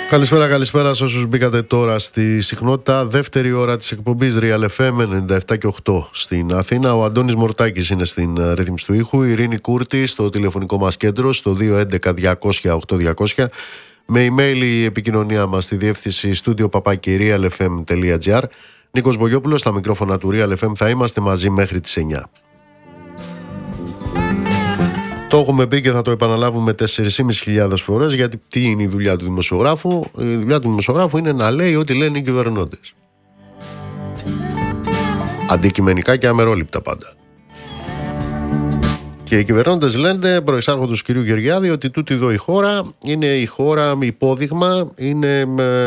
Καλησπέρα σε όσους μπήκατε τώρα στη συχνότητα. Δεύτερη ώρα της εκπομπής Real FM 97 και 8 στην Αθήνα. Ο Αντώνης Μορτάκης είναι στην ρύθμιση του ήχου. Η Ειρήνη Κούρτη στο τηλεφωνικό μας κέντρο στο 211-200-8200. Με email η επικοινωνία μας στη διεύθυνση studio@realfm.gr. Νίκος Μπογιόπουλος στα μικρόφωνα του Real FM. Θα είμαστε μαζί μέχρι τις 9. Το έχουμε πει και θα το επαναλάβουμε 4.500 φορές, γιατί τι είναι η δουλειά του δημοσιογράφου? Η δουλειά του δημοσιογράφου είναι να λέει ό,τι λένε οι κυβερνώντες. Αντικειμενικά και αμερόληπτα πάντα. Και οι κυβερνώντες λένε, προεξάρχοντος του κ. Γεωργιάδη, ότι τούτη εδώ η χώρα είναι η χώρα με υπόδειγμα, είναι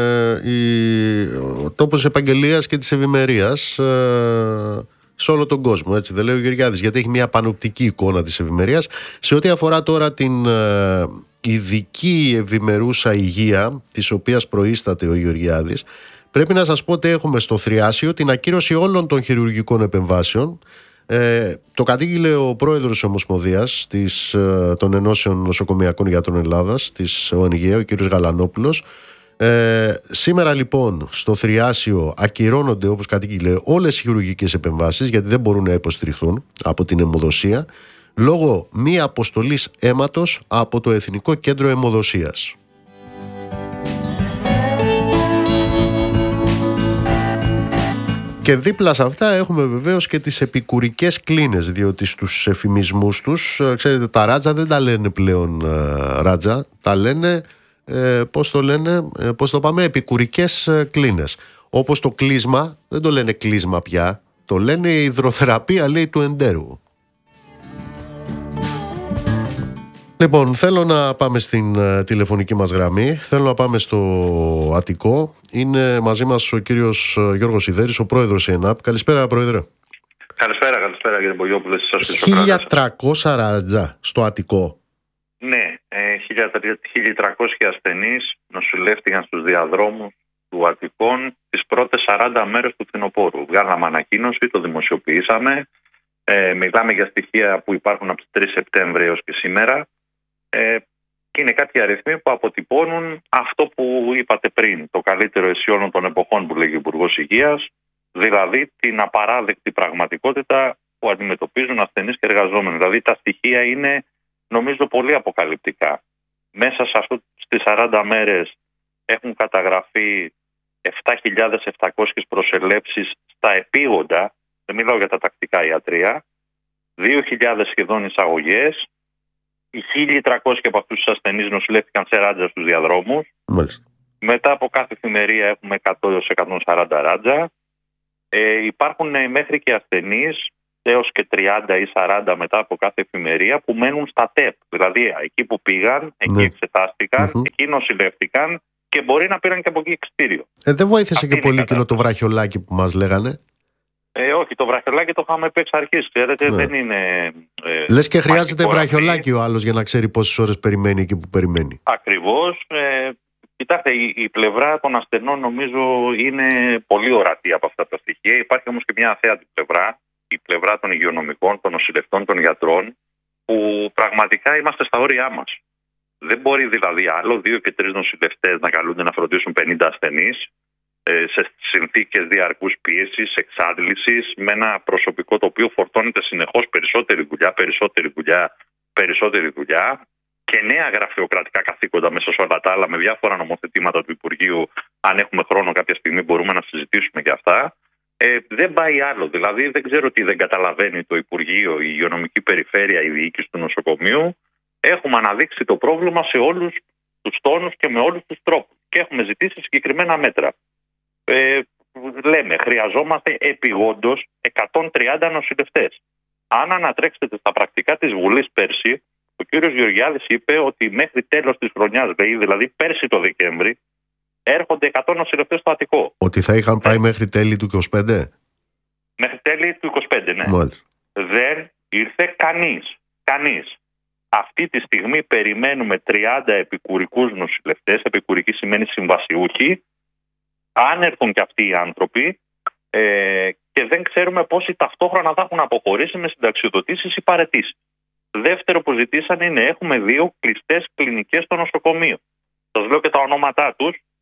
ο τόπος επαγγελίας και της ευημερίας σε όλο τον κόσμο, έτσι δεν λέει ο Γεωργιάδης, γιατί έχει μια πανοπτική εικόνα της ευημερίας. Σε ό,τι αφορά τώρα την ειδική ευημερούσα υγεία, της οποίας προείσταται ο Γεωργιάδης, πρέπει να σας πω ότι έχουμε στο Θριάσιο την ακύρωση όλων των χειρουργικών επεμβάσεων. Το κατήγγειλε ο πρόεδρος της Ομοσπονδίας των Ενώσεων Νοσοκομειακών Γιατρών Ελλάδας, της ΟΝΓΕ, ο κ. Γαλανόπουλος. Σήμερα λοιπόν στο Θριάσιο ακυρώνονται, όπως κατήγγειλε, όλες οι χειρουργικές επεμβάσεις, γιατί δεν μπορούν να υποστηριχθούν από την αιμοδοσία, λόγω μη αποστολής αίματος από το Εθνικό Κέντρο Αιμοδοσίας. Και δίπλα σε αυτά έχουμε βεβαίως και τις επικουρικές κλίνες, διότι στους εφημισμούς τους, ξέρετε, τα ράτζα δεν τα λένε πλέον ράτζα, τα λένε, πώς το πάμε, επικουρικές κλίνες. Όπως το κλείσμα, δεν το λένε κλείσμα πια, το λένε υδροθεραπεία, λέει, του εντέρου. Λοιπόν, θέλω να πάμε στην τηλεφωνική μας γραμμή. Θέλω να πάμε στο Αττικό. Είναι μαζί μας ο κύριος Γιώργος Ιδέρης, ο πρόεδρος ΕΝΑΠ. Καλησπέρα, πρόεδρε. Καλησπέρα κύριε Μπογιόπουλε. 1.300 ράτζα στο Αττικό. Ναι, 1.300 ασθενείς νοσηλεύτηκαν στους διαδρόμους του Αττικών τις πρώτες 40 μέρες του φθινοπόρου. Βγάλαμε ανακοίνωση, το δημοσιοποιήσαμε. Μιλάμε για στοιχεία που υπάρχουν από τις 3 Σεπτέμβρη έως και σήμερα. Και είναι κάποιοι αριθμοί που αποτυπώνουν αυτό που είπατε πριν, το καλύτερο εσύ όλων των εποχών που λέγει ο Υπουργός Υγείας, δηλαδή την απαράδεκτη πραγματικότητα που αντιμετωπίζουν ασθενείς και εργαζόμενοι. Δηλαδή τα στοιχεία είναι, νομίζω, πολύ αποκαλυπτικά. Μέσα σε στις 40 μέρες έχουν καταγραφεί 7.700 προσελεύσεις στα επίγοντα, δεν μιλάω για τα τακτικά ιατρία, 2.000 σχεδόν εισαγωγές. Οι 1.300 από αυτούς τους ασθενείς νοσηλεύτηκαν σε ράτζα στους διαδρόμους. Μάλιστα. Μετά από κάθε εφημερία έχουμε 100-140 ράτζα. Υπάρχουν μέχρι και ασθενείς έως και 30 ή 40 μετά από κάθε εφημερία που μένουν στα ΤΕΠ. Δηλαδή εκεί που πήγαν, εκεί εξετάστηκαν, εκεί νοσηλεύτηκαν και μπορεί να πήραν και από εκεί εξιτήριο. Δεν βοήθησε και πολύ εκείνο το βραχιολάκι που μας λέγανε? Όχι, το βραχιολάκι το είχαμε πει εξ αρχής. Ξέρετε, δεν είναι. Λες και χρειάζεται βραχιολάκι ο άλλος για να ξέρει πόσες ώρες περιμένει εκεί που περιμένει. Ακριβώς. Κοιτάξτε, η πλευρά των ασθενών νομίζω είναι πολύ ορατή από αυτά τα στοιχεία. Υπάρχει όμως και μια αθέατη πλευρά, η πλευρά των υγειονομικών, των νοσηλευτών, των γιατρών, που πραγματικά είμαστε στα όρια μας. Δεν μπορεί δηλαδή άλλο 2 και 3 νοσηλευτές να καλούνται να φροντίσουν 50 ασθενείς σε συνθήκες διαρκούς πίεσης, εξάντλησης, με ένα προσωπικό το οποίο φορτώνεται συνεχώς περισσότερη δουλειά και νέα γραφειοκρατικά καθήκοντα μέσα σε όλα τα άλλα, με διάφορα νομοθετήματα του Υπουργείου. Αν έχουμε χρόνο κάποια στιγμή μπορούμε να συζητήσουμε και αυτά. Δεν πάει άλλο. Δηλαδή δεν ξέρω τι δεν καταλαβαίνει το Υπουργείο, η υγειονομική περιφέρεια, η διοίκηση του νοσοκομείου. Έχουμε αναδείξει το πρόβλημα σε όλους τους τόνους και με όλους τους τρόπους και έχουμε ζητήσει συγκεκριμένα μέτρα. Λέμε, χρειαζόμαστε επιγόντως 130 νοσηλευτές. Αν ανατρέξετε στα πρακτικά της Βουλής πέρσι, ο κύριος Γεωργιάδης είπε ότι μέχρι τέλος της χρονιάς, δηλαδή πέρσι το Δεκέμβρη, έρχονται 100 νοσηλευτές στο Αττικό. Ότι θα είχαν πάει μέχρι τέλη του 25? Μέχρι τέλη του 25, ναι. Μάλιστα. Δεν ήρθε κανείς. Αυτή τη στιγμή περιμένουμε 30 επικουρικούς νοσηλευτές. Επικουρικοί σημαίνει συμβασιούχοι. Αν έρθουν και αυτοί οι άνθρωποι, και δεν ξέρουμε πόσοι ταυτόχρονα θα έχουν αποχωρήσει με συνταξιοδοτήσεις ή παραιτήσεις. Δεύτερο που ζητήσαν είναι, έχουμε 2 κλειστές κλινικές στο νοσοκομείο. Σας λέω και τα ονόματά τους,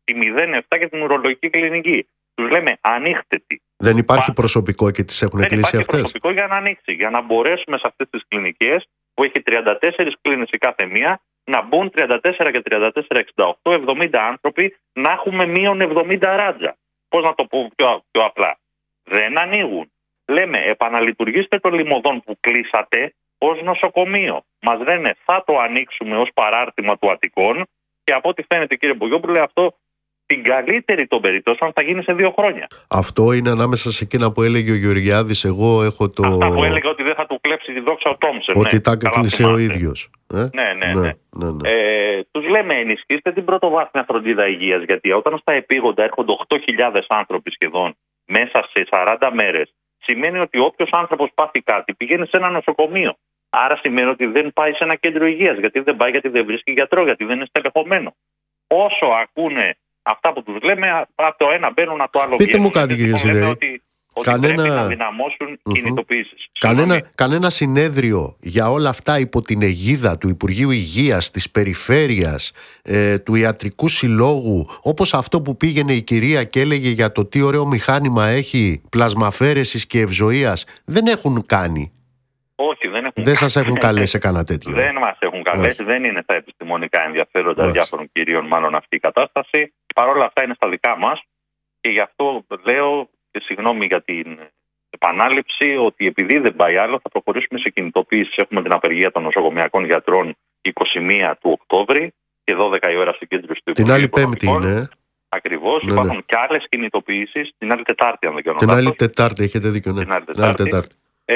τη 07 και την ουρολογική κλινική. Τους λέμε ανοίχτε τη. Δεν υπάρχει προσωπικό και τις έχουν κλείσει αυτές. Δεν υπάρχει προσωπικό για να ανοίξει. Για να μπορέσουμε σε αυτές τις κλινικές που έχει 34 κλίνες η κάθε μία, να μπουν 34 και 34, 68, 70 άνθρωποι, να έχουμε μείον 70 ράτζα. Πώς να το πω πιο απλά. Δεν ανοίγουν. Λέμε επαναλειτουργήστε το Λιμωδόν που κλείσατε ως νοσοκομείο. Μας λένε θα το ανοίξουμε ως παράρτημα του Αττικών και από ό,τι φαίνεται, κύριε Μπογιόπουλε, αυτό την καλύτερη των περιπτώσεων θα γίνει σε 2 χρόνια. Αυτό είναι ανάμεσα σε εκείνα που έλεγε ο Γεωργιάδης. Εγώ έχω το. Αυτά που έλεγε ότι δεν θα του κλέψει τη δόξα ο Τόμσεν. Ότι τα κλείσε ο ίδιος. Ναι. Τους λέμε ενισχύστε την πρωτοβάθμια φροντίδα υγείας, γιατί όταν στα επίγοντα έρχονται 8.000 άνθρωποι σχεδόν μέσα σε 40 μέρες, σημαίνει ότι όποιος άνθρωπος πάθει κάτι πηγαίνει σε ένα νοσοκομείο. Άρα σημαίνει ότι δεν πάει σε ένα κέντρο υγείας. Γιατί δεν πάει, γιατί δεν βρίσκει γιατρό, γιατί δεν είναι στελεχωμένο. Όσο ακούνε αυτά που τους λέμε, από το ένα μπαίνουν, από το άλλο βγαίνουν. Πείτε μου κάτι, κύριε Σιδερή. Ότι πρέπει να δυναμώσουν κινητοποιήσεις. Κανένα συνέδριο για όλα αυτά υπό την αιγίδα του Υπουργείου Υγείας, της Περιφέρειας, του Ιατρικού Συλλόγου, όπως αυτό που πήγαινε η κυρία και έλεγε για το τι ωραίο μηχάνημα έχει πλασμαφέρεσης και ευζοίας, δεν έχουν κάνει. Όχι, δεν έχουν. Δεν σας έχουν καλέσει κανένα τέτοιο. Δεν μας έχουν καλέσει, δεν είναι στα επιστημονικά ενδιαφέροντα διάφορων κυρίων, μάλλον αυτή η κατάσταση. Παρ' όλα αυτά είναι στα δικά μας και γι' αυτό λέω, και συγγνώμη για την επανάληψη, ότι επειδή δεν πάει άλλο, θα προχωρήσουμε σε κινητοποίηση. Έχουμε την απεργία των νοσοκομειακών γιατρών 21 του Οκτώβρη και 12 η ώρα στην κέντρωση του Υπουργείου. Την άλλη Πέμπτη είναι. Ακριβώς. Υπάρχουν και άλλες κινητοποιήσεις. Την άλλη Τετάρτη, αν δεν κάνω λάθος. Την άλλη Τετάρτη, έχετε δίκιο. Ναι. Την άλλη Τετάρτη.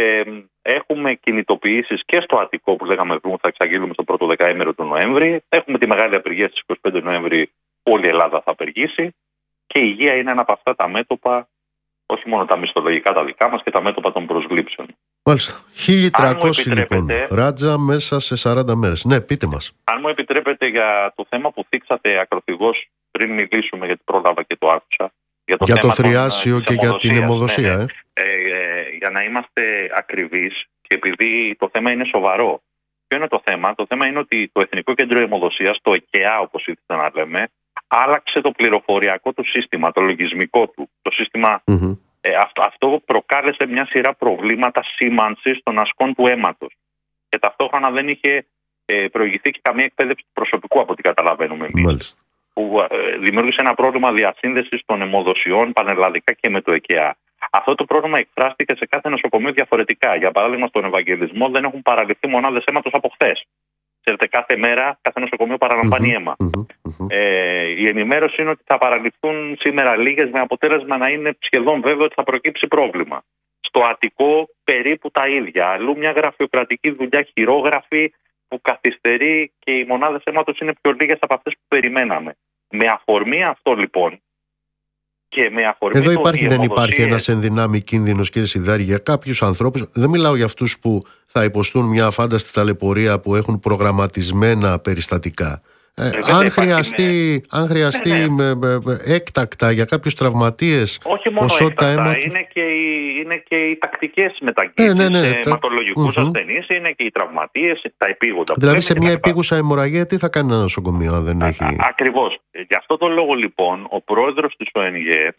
Έχουμε κινητοποιήσεις και στο Αττικό που λέγαμε πριν, θα εξαγγείλουμε στο πρώτο δεκαήμερο του Νοέμβρη. Έχουμε τη μεγάλη απεργία στις 25 Νοέμβρη που όλη η Ελλάδα θα απεργήσει. Και η υγεία είναι ένα από αυτά τα μέτωπα, όχι μόνο τα μισθολογικά τα δικά μας, και τα μέτωπα των προσλήψεων. Μάλιστα. 1.300 λοιπόν. Ράτζα μέσα σε 40 μέρες. Ναι, πείτε μας. Αν μου επιτρέπετε, για το θέμα που θίξατε ακροθυγώς πριν μιλήσουμε, γιατί πρόλαβα και το άκουσα. Για το θριάσιο και για την αιμοδοσία. Ναι. Για να είμαστε ακριβείς, και επειδή το θέμα είναι σοβαρό. Ποιο είναι το θέμα? Το θέμα είναι ότι το Εθνικό Κέντρο Αιμοδοσίας, το ΕΚΕΑ όπως ήθελα να λέμε, άλλαξε το πληροφοριακό του σύστημα, το λογισμικό του. Το σύστημα, αυτό προκάλεσε μια σειρά προβλήματα σήμανσης των ασκών του αίματος. Και ταυτόχρονα δεν είχε προηγηθεί και καμία εκπαίδευση του προσωπικού, από ό,τι καταλαβαίνουμε εμείς. Που δημιούργησε ένα πρόβλημα διασύνδεσης των αιμοδοσιών πανελλαδικά και με το ΕΚΕΑ. Αυτό το πρόβλημα εκφράστηκε σε κάθε νοσοκομείο διαφορετικά. Για παράδειγμα, στον Ευαγγελισμό δεν έχουν παραληφθεί μονάδες αίματος από χθες. Ξέρετε, κάθε μέρα κάθε νοσοκομείο παραλαμβάνει αίμα. Η ενημέρωση είναι ότι θα παραληφθούν σήμερα λίγες, με αποτέλεσμα να είναι σχεδόν βέβαιο ότι θα προκύψει πρόβλημα. Στο Αττικό περίπου τα ίδια. Αλλού μια γραφειοκρατική δουλειά, χειρόγραφη, που καθυστερεί και οι μονάδες αίματος είναι πιο λίγες από αυτές που περιμέναμε. Με αφορμή αυτό λοιπόν, και με αφορμή εδώ υπάρχει, δεν υπάρχει ένας ενδυνάμει κίνδυνος, κύριε Σιδάρη, για κάποιους ανθρώπους? Δεν μιλάω για αυτούς που θα υποστούν μια αφάνταστη ταλαιπωρία, που έχουν προγραμματισμένα περιστατικά. Αν χρειαστεί έκτακτα για κάποιους τραυματίες, όχι μόνο έκτακτα, είναι και οι τακτικές μεταγγίσεις σε αιματολογικούς ασθενείς, είναι και οι τραυματίες, τα επίγοντα. Δηλαδή σε μια επίγουσα αιμορραγία τι θα κάνει ένα νοσοκομείο αν δεν έχει? Ακριβώς. Γι' αυτό το λόγο λοιπόν ο πρόεδρος της ΟΕΝΓΕ,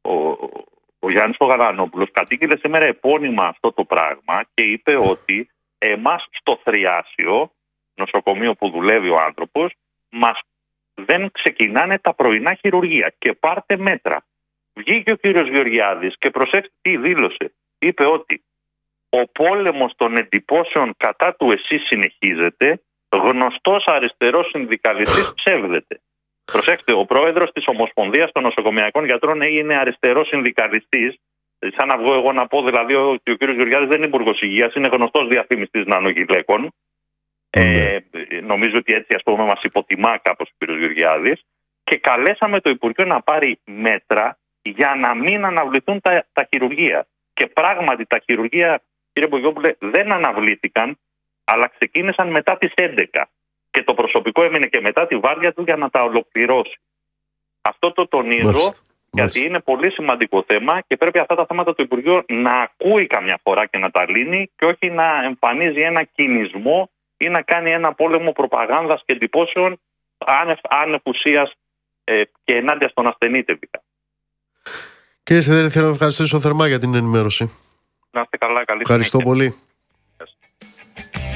ο Γιάννης Γαλανόπουλος, κατήγγειλε σήμερα επώνυμα αυτό το πράγμα και είπε ότι εμάς στο Θριάσιο, νοσοκομείο που δουλεύει ο άνθρωπος, μας δεν ξεκινάνε τα πρωινά χειρουργία και πάρτε μέτρα. Βγήκε ο κύριος Γεωργιάδης και προσέξτε τι δήλωσε. Είπε ότι ο πόλεμος των εντυπώσεων κατά του ΕΣΥ συνεχίζεται, γνωστός αριστερός συνδικαλιστής ψεύδεται. Προσέξτε, ο πρόεδρος της Ομοσπονδίας των Νοσοκομειακών Γιατρών είναι αριστερός συνδικαλιστής. Σαν να βγω εγώ να πω δηλαδή ότι ο κύριος Γεωργιάδης δεν είναι υπουργός υγείας, είναι γνωστός διαφήμιστης νανογυλαίκων. Νομίζω ότι έτσι, ας πούμε, μας υποτιμά κάπως ο κ. Γεωργιάδης, και καλέσαμε το Υπουργείο να πάρει μέτρα για να μην αναβληθούν τα χειρουργεία. Και πράγματι τα χειρουργεία, κύριε Μπογιόπουλε, δεν αναβλήθηκαν, αλλά ξεκίνησαν μετά τις 11 και το προσωπικό έμεινε και μετά τη βάρδια του για να τα ολοκληρώσει. Αυτό το τονίζω, γιατί είναι πολύ σημαντικό θέμα και πρέπει αυτά τα θέματα το Υπουργείο να ακούει καμιά φορά και να τα λύνει, και όχι να εμφανίζει ένα κινησμό ή να κάνει ένα πόλεμο προπαγάνδας και εντυπώσεων άνευ ουσίας και ενάντια στον ασθενή τελικά. Κύριε Σιδέρη, θέλω να ευχαριστήσω θερμά για την ενημέρωση. Να είστε καλά, καλή Ευχαριστώ συνέχεια. πολύ.